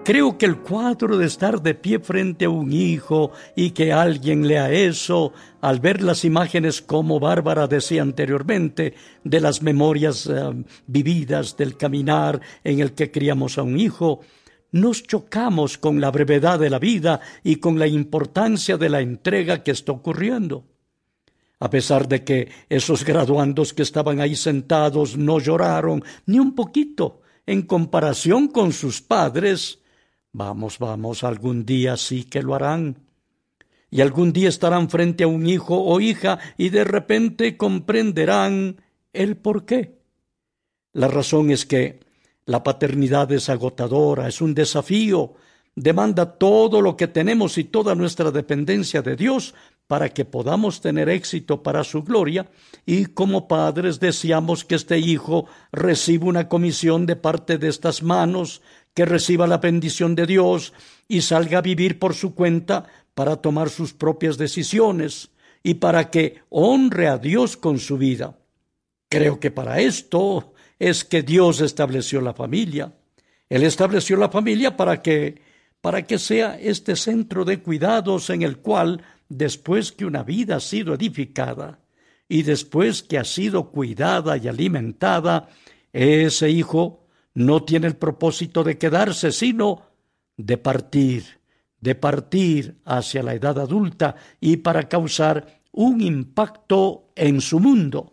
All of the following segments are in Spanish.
Creo que el cuadro de estar de pie frente a un hijo y que alguien lea eso, al ver las imágenes, como Bárbara decía anteriormente, de las memorias vividas, del caminar en el que criamos a un hijo, nos chocamos con la brevedad de la vida y con la importancia de la entrega que está ocurriendo. A pesar de que esos graduandos que estaban ahí sentados no lloraron ni un poquito en comparación con sus padres, vamos, algún día sí que lo harán. Y algún día estarán frente a un hijo o hija y de repente comprenderán el por qué. La razón es que la paternidad es agotadora, es un desafío, demanda todo lo que tenemos y toda nuestra dependencia de Dios para que podamos tener éxito para su gloria, y como padres deseamos que este hijo reciba una comisión de parte de estas manos, que reciba la bendición de Dios y salga a vivir por su cuenta para tomar sus propias decisiones y para que honre a Dios con su vida. Creo que para esto es que Dios estableció la familia. Él estableció la familia para que sea este centro de cuidados en el cual, después que una vida ha sido edificada y después que ha sido cuidada y alimentada, ese hijo no tiene el propósito de quedarse, sino de partir hacia la edad adulta y para causar un impacto en su mundo.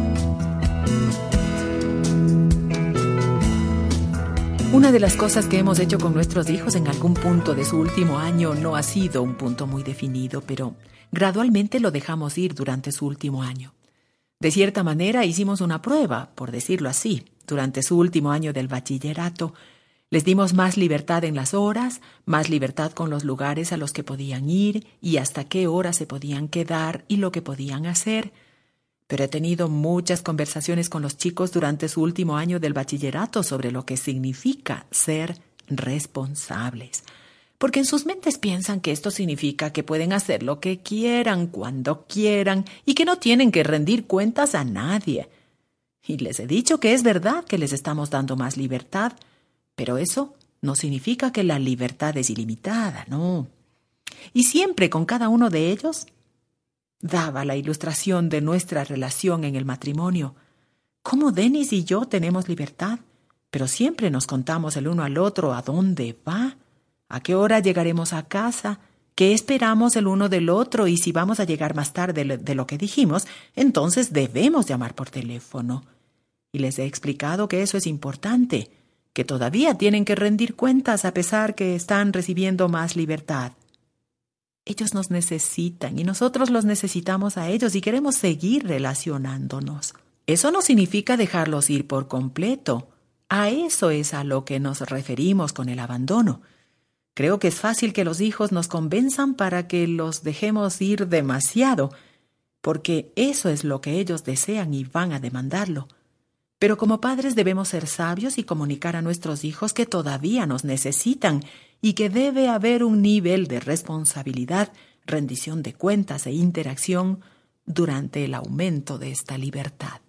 Una de las cosas que hemos hecho con nuestros hijos en algún punto de su último año no ha sido un punto muy definido, pero gradualmente lo dejamos ir durante su último año. De cierta manera hicimos una prueba, por decirlo así. Durante su último año del bachillerato, les dimos más libertad en las horas, más libertad con los lugares a los que podían ir y hasta qué hora se podían quedar y lo que podían hacer. Pero he tenido muchas conversaciones con los chicos durante su último año del bachillerato sobre lo que significa ser responsables. Porque en sus mentes piensan que esto significa que pueden hacer lo que quieran, cuando quieran, y que no tienen que rendir cuentas a nadie. Y les he dicho que es verdad que les estamos dando más libertad, pero eso no significa que la libertad es ilimitada, no. Y siempre con cada uno de ellos daba la ilustración de nuestra relación en el matrimonio. Cómo Denis y yo tenemos libertad, pero siempre nos contamos el uno al otro a dónde va, a qué hora llegaremos a casa, qué esperamos el uno del otro, y si vamos a llegar más tarde de lo que dijimos, entonces debemos llamar por teléfono. Y les he explicado que eso es importante, que todavía tienen que rendir cuentas a pesar que están recibiendo más libertad. Ellos nos necesitan y nosotros los necesitamos a ellos y queremos seguir relacionándonos. Eso no significa dejarlos ir por completo. A eso es a lo que nos referimos con el abandono. Creo que es fácil que los hijos nos convenzan para que los dejemos ir demasiado, porque eso es lo que ellos desean y van a demandarlo. Pero como padres debemos ser sabios y comunicar a nuestros hijos que todavía nos necesitan y que debe haber un nivel de responsabilidad, rendición de cuentas e interacción durante el aumento de esta libertad.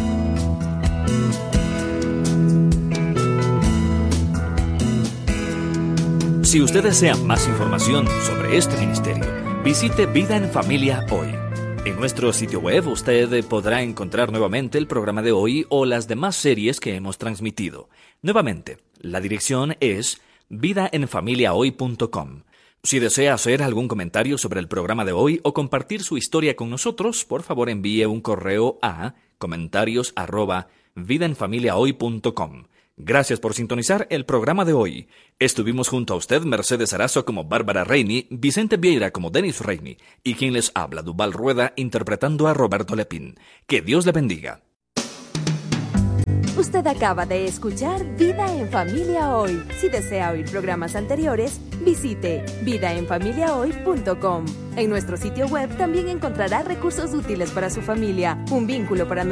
Si usted desea más información sobre este ministerio, visite Vida en Familia Hoy. En nuestro sitio web usted podrá encontrar nuevamente el programa de hoy o las demás series que hemos transmitido. Nuevamente, la dirección es vidaenfamiliahoy.com. Si desea hacer algún comentario sobre el programa de hoy o compartir su historia con nosotros, por favor envíe un correo a comentarios@vidaenfamiliahoy.com. Gracias por sintonizar el programa de hoy. Estuvimos junto a usted Mercedes Arazo como Bárbara Reini, Vicente Vieira como Denis Reini y quien les habla, Duval Rueda, interpretando a Roberto Lepín. Que Dios le bendiga. Usted acaba de escuchar Vida en Familia Hoy. Si desea oír programas anteriores, visite vidaenfamiliahoy.com. En nuestro sitio web también encontrará recursos útiles para su familia, un vínculo para